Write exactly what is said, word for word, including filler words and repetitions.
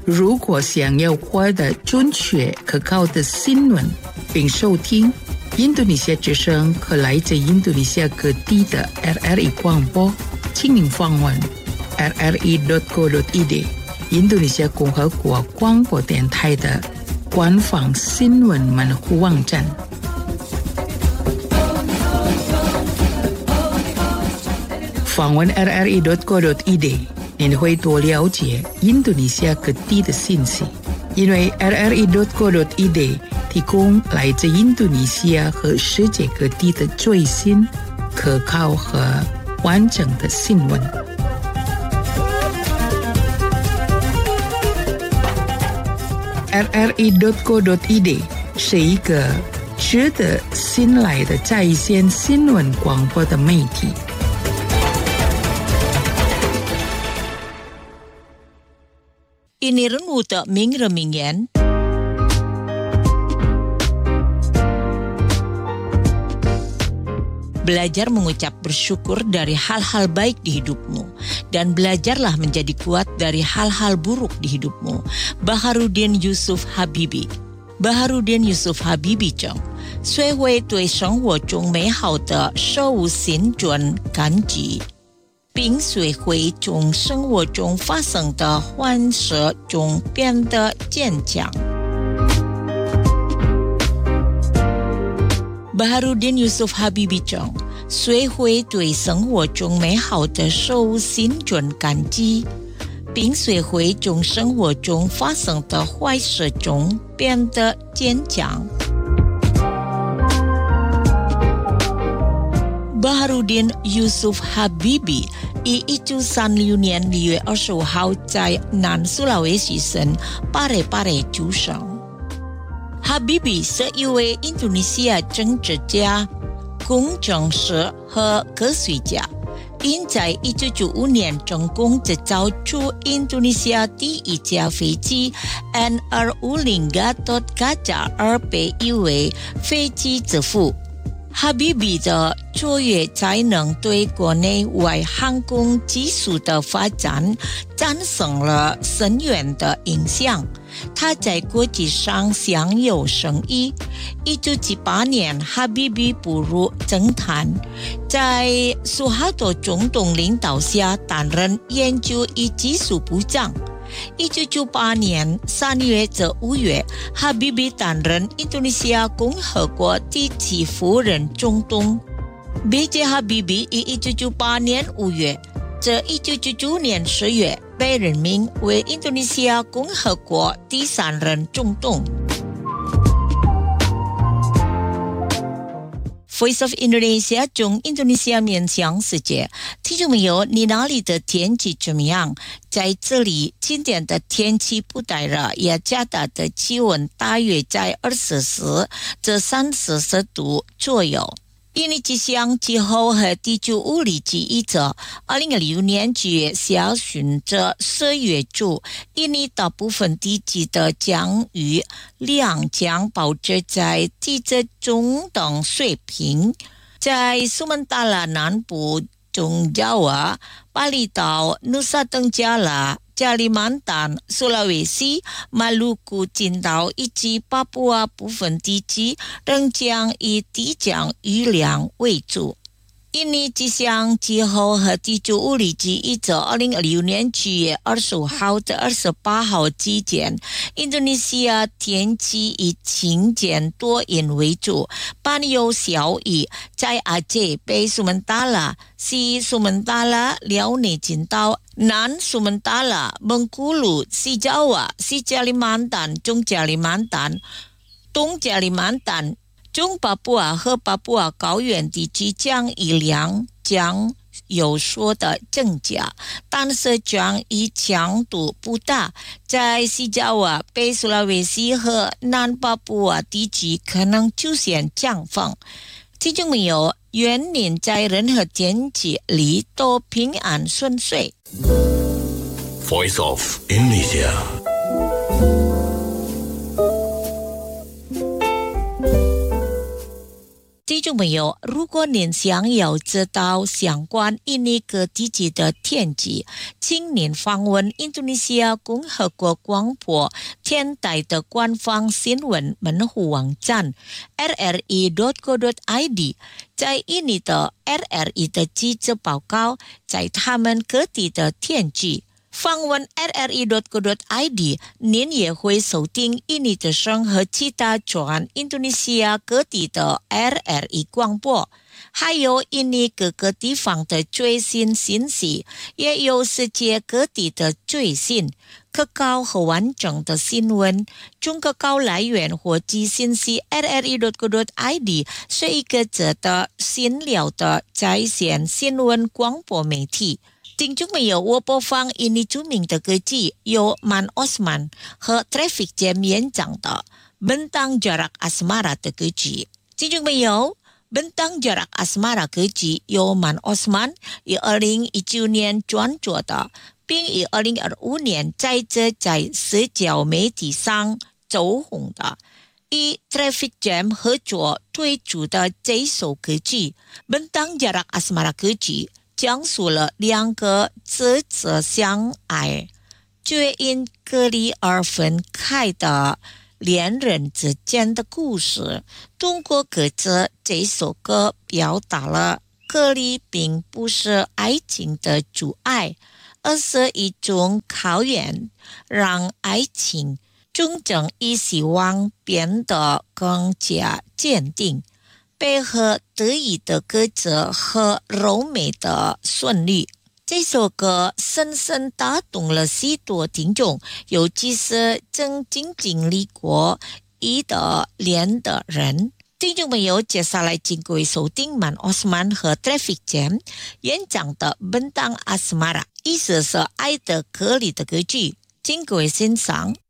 如果想要获得准确可靠的新闻并收听印度尼西亚之声和来自印度尼西亚各地的 R R I 广播，请您访问 r r i dot co dot i d 印度尼西亚共和国广播电台的官方新闻门户网站。访问 r r i dot co dot i d 您会多了解印度尼西亚各地的信息，因为 r r i dot co dot i d 提供来自印度尼西亚和世界各地的最新、可靠和完整的新闻。r r i dot co dot i d 是一个值得信赖的在线新闻广播的媒体。 Ini renungan的名人名言。Belajar mengucap bersyukur dari hal-hal baik di hidupmu dan belajarlah menjadi kuat dari hal-hal buruk di hidupmu. Baharudin Yusuf Habibie。Baharudin Yusuf Habibie 讲，学会对生活中美好的事物心存感激，并学会从生活中发生的欢事中变得坚强。Baharudin Yusuf Habibie 讲，学会对生活中美好的事物心存感激，并学会从生活中发生的坏事中变得坚强。Baharudin Yusuf Habibie以一九三六年六月二十五号在南苏拉威西省巴雷巴雷出生。Habibie 是一位印度尼西亚政治家、工程师和科学家，因在一九九五年成功制造出印度尼西亚第一架飞机 N 二五零 Gatot Kaca 而被誉为飞机之父。Habibie 的卓越才能对国内外航空技术的发展产生了深远的影响。他在国际上享有声誉。一九七八年 Habibie 步入政坛，在苏哈托总统领导下担任研究与技术部长。一九九八年三月至五月 Habibie 担任印度尼西亚共和国第七夫人总统。B J Habibie 于一九九八年五月至一九九九年十月被任命为印度尼西亚共和国第三任总统。Voice of Indonesia 从印度尼西亚面向世界，听众朋友，你那里的天气怎么样？在这里，今天的天气不太热，也加大的气温大约在二十四至三十四度左右。印尼气象气候和地球物理局预测，二零二六年九月下旬至十月初，印尼大部分地区的降雨量将保持在低至中等水平。在苏门答腊南部、中Jawa、巴厘岛、努萨登加拉、加里曼丹、苏拉威西、马鲁库群岛以及巴布亚部分地区仍将以低降雨量为主。印尼气象气候和地球物理局预测二零二六年九月二十五号至二十八号之间，印度尼西亚天气以晴间多云为主，伴有小雨。在阿杰、北苏门答腊、西苏门答腊、辽宁群岛、南苏门答腊、蒙古鲁、西爪哇、西加里曼丹、中加里曼丹、东加里曼丹、中巴布亚和巴布亚高原地区降雨量将有所的增加，但是降雨强度不大。在西爪哇、北苏拉威西和南巴布亚地区可能出现降风。听众朋友，愿您在任何天气里都平安顺遂。 Voice of Indonesia。 听听众朋友，如果您想要知道相关印尼各地区的天气，请您访问印度尼西亚共和国广播电台的官方新闻门户网站 r r i dot co dot i d， 在印尼的 R R I 的记者报告在他们各地的天气。访问 r r i dot co dot i d， 您也会收听印尼之声和其他全印度尼西亚各地的 R R I 广播，还有印尼各个地方的最新信息，也有世界各地的最新、可靠和完整的新闻。中可靠来源或其信息 r r i dot co dot i d 是一个值得信赖的在线新闻广播媒体。听众朋友，我播放印尼著名的歌曲由 Man Osman 和 Traffic Jam 演唱的 Bentang Jarak Asmara 的歌曲。听众朋友， Bentang Jarak Asmara 歌曲由 Man Osman 于二零一九年创作的，并于二零二五年在这在社交媒体上走红的。与 Traffic Jam 合作推出的这首歌曲 Bentang Jarak Asmara 歌曲讲述了两个啧啧相爱、却因隔离而分开的恋人之间的故事。通过歌词，这首歌表达了隔离并不是爱情的阻碍，而是一种考验，让爱情、忠诚与希望变得更加坚定。配合得意的歌词和柔美的旋律，这首歌深深打动了许多听众，尤其是曾经经历过异地恋的人。听众朋友，接下来请各位收听 Man Osman 和 Traffic Jam 演唱的 Bentang Asmara， 意思是爱的隔离的歌曲，请各位欣赏。